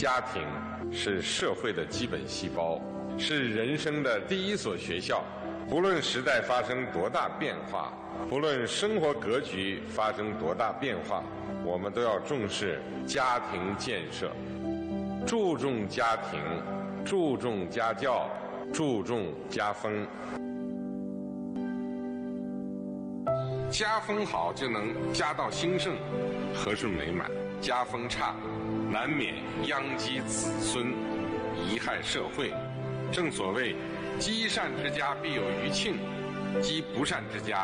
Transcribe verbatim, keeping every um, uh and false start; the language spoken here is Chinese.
家庭是社会的基本细胞，是人生的第一所学校。不论时代发生多大变化，不论生活格局发生多大变化，我们都要重视家庭建设，注重家庭，注重家教，注重家风。家风好，就能家道兴盛，和顺美满；家风差，难免殃及子孙，贻害社会。正所谓积善之家必有余庆，积不善之家